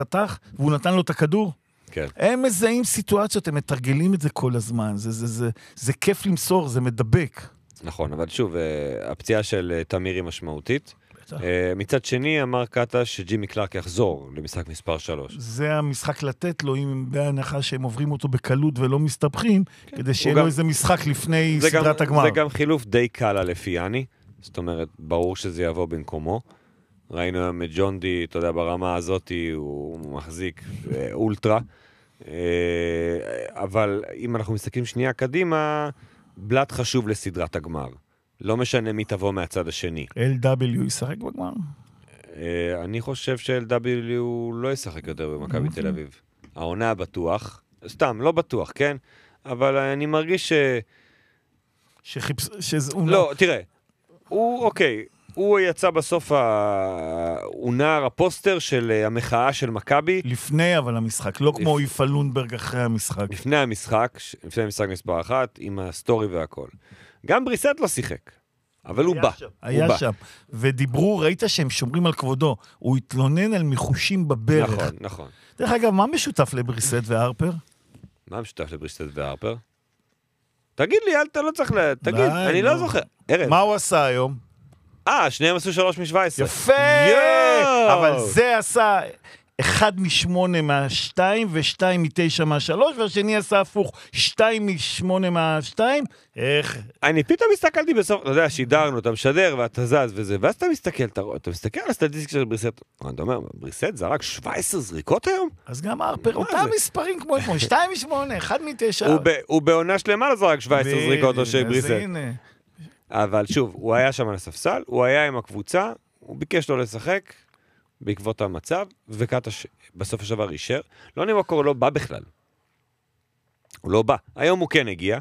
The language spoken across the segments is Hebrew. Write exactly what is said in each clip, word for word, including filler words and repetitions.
פתח, והוא נתן לו את הכדור. כן. הם מזהים סיטואציות, הם מתרגלים את זה כל הזמן. זה, זה, זה, זה כיף למסור, זה מדבק. נכון, אבל שוב, הפציעה של תמיר היא משמעותית. מצד שני, אמר קאטה שג'ימי קלארק יחזור למשחק מספר שלוש. זה המשחק לתת לו, אם בהנחה שהם עוברים אותו בקלות ולא מסתבכים, כדי שיהיה לו איזה משחק לפני סדרת הגמר. זה גם חילוף די קל על אפיאני, זאת אומרת, ברור שזה יבוא במקומו. ראינו היום את ג'ון די, אתה יודע, ברמה הזאת הוא מחזיק אולטרה. אבל אם אנחנו מסתכלים שנייה קדימה, בלט חשוב לסדרת הגמר. לא משנה מי תבוא מהצד השני. אל דאבליו ישחק בגמר? אני חושב ש-אל דאבליו לא ישחק יותר במכבי תל אביב. העונה בטוח, סתם, לא בטוח, כן? אבל אני מרגיש ש... שחיפש... לא, תראה, הוא, אוקיי, הוא יצא בסוף, הוא נער הפוסטר של המחאה של מכבי. לפני אבל המשחק, לא כמו איפה לונברג אחרי המשחק. לפני המשחק, לפני המשחק מספר אחת, עם הסטורי והכל. גם בריסט לא שיחק, אבל הוא בא. היה שם, ודיברו, ראית שהם שומרים על כבודו, הוא התלונן על מחושים בברך. נכון, נכון. דרך אגב, מה משותף לבריסט והרפר? מה משותף לבריסט והרפר? תגיד לי, אתה לא צריך ל... תגיד, אני לא זוכר. מה הוא עשה היום? אה, שניהם עשו שלוש משבע עשרה. יפה! אבל זה עשה אחד משמונה מהשתיים, ושתיים מתשע מהשלוש, והשני עשה הפוך, שתיים משמונה מהשתיים. איך? אני פתאום מסתכלתי בסוף, אתה יודע, שידרנו, אתה משדר ואתה זז וזה, ואז אתה מסתכל, אתה מסתכל על הסטטיסטיקה של בריסט, אתה אומר, בריסט זה רק שבע עשרה זריקות היום? אז גם הרפר, אותם מספרים כמו אתמול, שתיים משמונה, אחד מתשע. הוא בעונה שלמה לא זרק שבע עשרה זריקות או של בריסט. אבל שוב, הוא היה שם על הספסל, הוא היה עם הקבוצה, הוא ביקש לו לשחק בעקבות המצב, וקאטה בסוף השבוע אישר. לא נמקור, לא בא בכלל. הוא לא בא. היום הוא כן הגיע.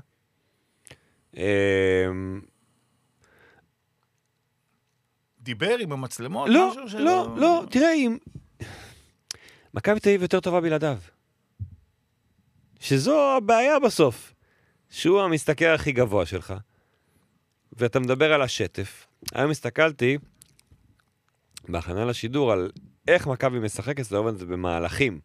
דיבר עם המצלמות? לא, לא, לא. תראה, אם... מכבי תל אביב יותר טובה בלעדיו. שזו הבעיה בסוף. שהוא המסתכל הכי גבוה שלך. ואתה מדבר על השטף. היום הסתכלתי בהכנה לשידור על איך מכבי משחקת, זה עובד במהלכים.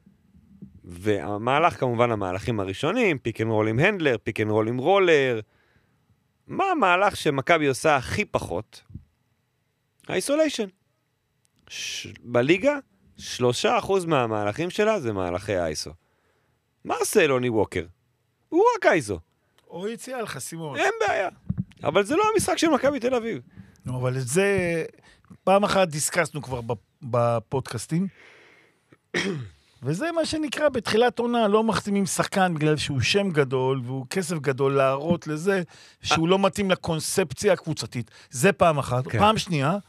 והמהלך כמובן המהלכים הראשונים, פיק אנד רול עם הנדלר, פיק אנד רול עם רולר. מה המהלך שמכבי עושה הכי פחות? האיסוליישן. ש... בליגה, שלושה אחוז מהמהלכים שלה זה מהלכי האיסו. מה עושה אלוני ווקר? הוא רק האיסו. או יציאה על חסימות. אין בעיה. אבל זה לא המשחק של מכבי תל אביב. לא, אבל את זה פעם אחת דיסקסנו כבר בפודקאסטים, וזה מה שנקרא בתחילת עונה, לא מחתימים שחקן בגלל שהוא שם גדול, והוא כסף גדול להראות לזה, שהוא לא מתאים לקונספציה הקבוצתית. זה פעם אחת. כן. פעם שנייה,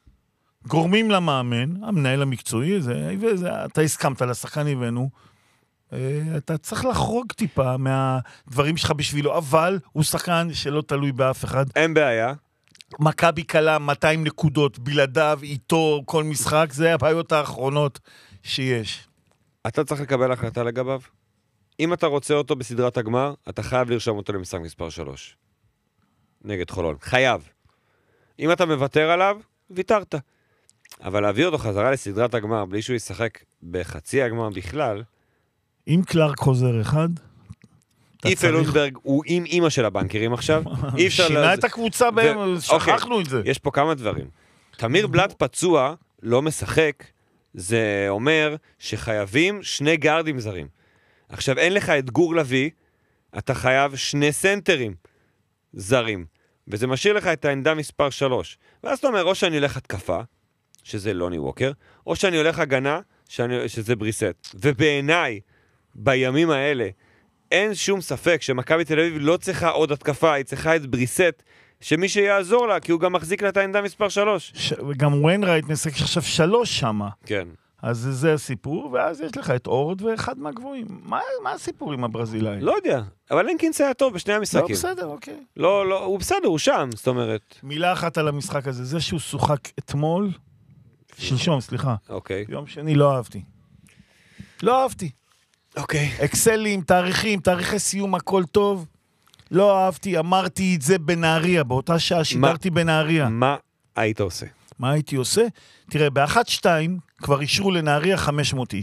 גורמים למאמן, המנהל המקצועי, זה, וזה, אתה הסכמת לשחקן הבאנו, אתה צריך לחרוג טיפה מהדברים שלך בשבילו, אבל הוא שחקן שלא תלוי באף אחד. אין בעיה. מכבי קלה מאתיים נקודות, בלעדיו, איתו, כל משחק, זה הבעיות האחרונות שיש. אתה צריך לקבל החלטה לגביו. אם אתה רוצה אותו בסדרת הגמר, אתה חייב לרשום אותו למשחק מספר שלוש. נגד חולון. חייב. אם אתה מוותר עליו, ויתרת. אבל להביא אותו חזרה לסדרת הגמר, בלי שהוא ישחק בחצי הגמר בכלל, אם קלארק חוזר אחד, איפה לונברג הוא עם אמא של הבנקרים עכשיו. שינה את הקבוצה בהם, שכחנו את זה. יש פה כמה דברים. תמיר בלט פצוע, לא משחק, זה אומר שחייבים שני גארדים זרים. עכשיו, אין לך את גור לוי, אתה חייב שני סנטרים זרים. וזה משאיר לך את העמדה מספר שלוש. ואז אתה אומר, או שאני הולך התקפה, שזה לוני ווקר, או שאני הולך הגנה, שאני, שזה בריסט. ובעיניי, בימים האלה, אין שום ספק שמכבי תל אביב לא צריכה עוד התקפה, היא צריכה את בריסט, שמי שיעזור לה, כי הוא גם מחזיק לה את העמדה מספר שלוש. ש... וגם וויינרייט משחק עכשיו שלוש שמה. כן. אז זה הסיפור, ואז יש לך את אורד ואחד מהגבוהים. מה, מה הסיפור עם הברזילאי? לא יודע, אבל לנקינס היה טוב בשני המשחקים. לא בסדר, אוקיי. לא, לא, הוא בסדר, הוא שם, זאת אומרת. מילה אחת על המשחק הזה, זה שהוא שוחק אתמול, שלשום, סליחה. אוקיי. יום שני לא אהבתי. לא אהבתי. אוקיי. אקסלים, תאריכים, תאריכי סיום, הכל טוב. לא אהבתי, אמרתי את זה בנהריה, באותה שעה שידרתי בנהריה. מה היית עושה? מה הייתי עושה? תראה, באחת שתיים כבר אישרו לנהריה חמש מאות איש.